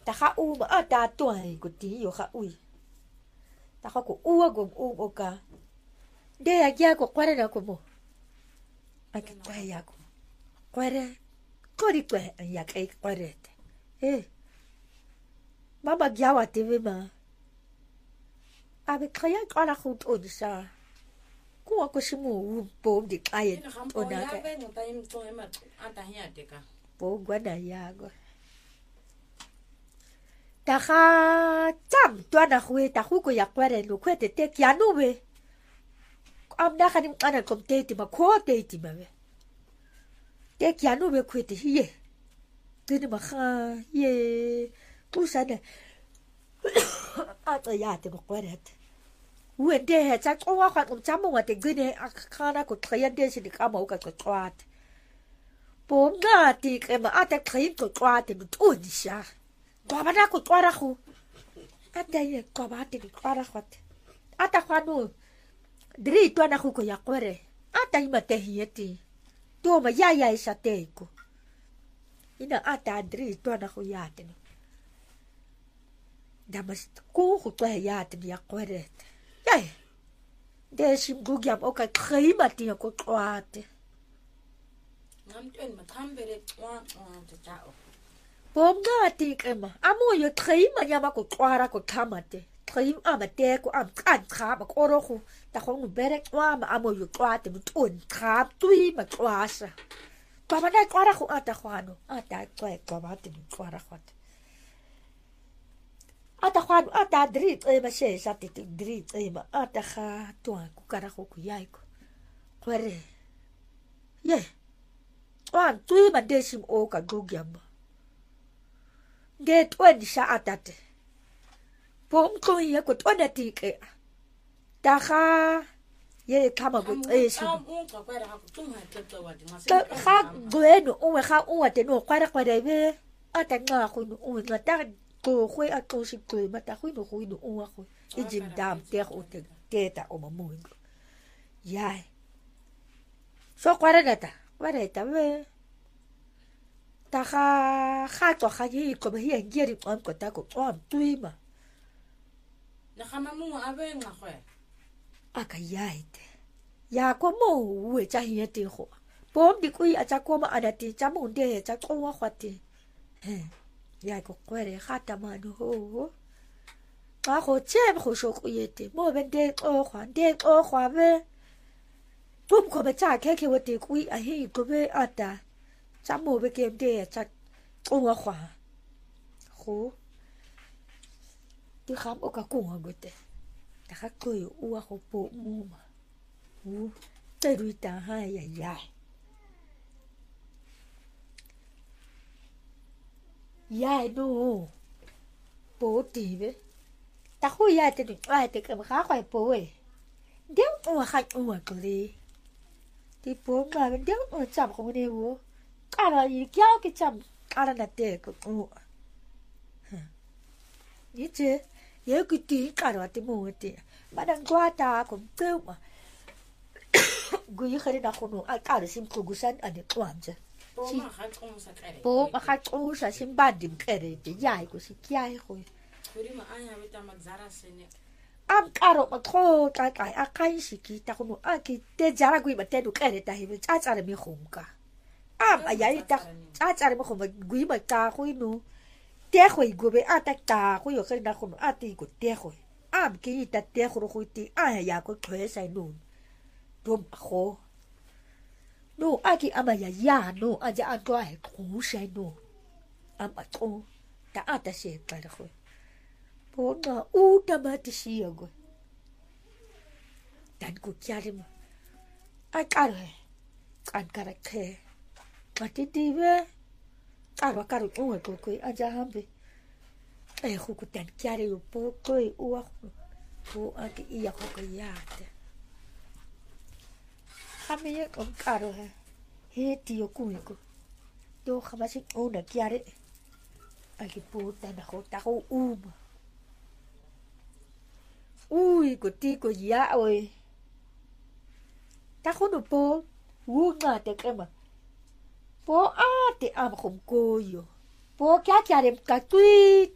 ta kha ma ata toai ko ti yo kha ui ta kha ko ua go oka de ya ko kware na ko mo aki kwa ya ko kware kori kwa ya kai kware mama gyawa te ma ave kaya kana khut odisa ko ko shimu bo di kai ona ka bo gwana ya go ta kha tam twana khwe ta khu ko ya kware lo kwete te kya no we am da khanim kana kom te ti ma ko te ti ma we te kya no we kwete ye te ma kha ye tu sa de a to ya te ko kware we de ha cha ko wa kha cha mo wa te gune a khana ko tkhaya de si de ka mo ka ko twat bo nga ti ke ma a te khyin ko twat te tu ni sha kwa ba na ko twara khu ata ye kwa ba te twara khot ata khanu dri to na khu ko ya kwere ata ima te hieti to ma ya isa te ko ina ata dri to na khu ya te da mas ko khu to ya te ya kwere ya de sim gu gyam o ka khima ti ko twate ngam tuen ma khambere twa te tao bom ga ti kema amo yo khima ya ma ko twara ko khamate khim ama te ko am kan kha ma ko ro khu ta khong nu bere twa ma amo yo twate mu tun kha tui ma twasa pa ma na twara khu ata khwano ata ko ba ti twara khwat ata khwano ata dri ma she sa ti dri ma ata kha twa ku kara khu ku yai ko kwere ye wan tui ma desim o ka gugyam de twen sha atate pom ko ye ko tona ti ke ta kha ye kama go esi kha gweno o kha o te no kwara kwara be ata nga khu no o nga ta ko khwe a ko si ko ma ta khu no o khu e jim dam te o te ta o ma mo ya so kwara data kwara ta be ta kha to kha ye ko be ye ngeri on ko ta ko on tuima na khama mu abe nga khwe aka yaite ya ko mo we cha hiye te go bom di kui a cha ko ma ana ti cha mo de cha ko wa khwati ya ko kwere khata ma no ho ka go che go sho ku yete mo ben de o khwa be bom ko be cha ke ke we te kui a hi ko be ata cha mo be ke de cha ko wa khwa go ti kham o ka ku ha gote ta kha ko u wa go po mu ma u te ru ta ha ya no po ti be ta khu ya te ai te ka kha khoi po we de u kha u wa ko le ti po ma be de u cham ko ne wo ka ra yi kya ke cham ka ra na te ko u ni che ye ku ti ka ra te mo te ma dan kwa ta ko te ma gu yi khare na khono a ka re sim ko gusan ane twanje po ma kha ko sa sim ba dim kere te ya ko si kya ko kuri ma anya beta mazara sene am karo ma tho ka a kai si ki ta khono a ki te jara gu ma te du kere ta hi cha cha re mi khum ka am a ya ta cha cha re mi khum gu ma ta khu nu te khoi go be a ta ta khu yo khare na khono a ti ko te khoi am ki ta te khu ti a ya ko khwe sai nu dom kho no aki ama ya no aja atwa he khu sai no ama to ta ata se pa re khu po na u ta ma ti si go dan ku kyale ma a ka re kan ka re ke ma ti ti ve a wa ka ru ko aja hambe e khu ku tan kyale yo po ko u wa ko aki iya ko ya te kami ye kon karo he tio kuiko do khamasi ona kiare aki puta na hota ho ui ko ti ko ya oi ta khono po wu nga te kema po a te am khom ko yo po kya kya re ka tui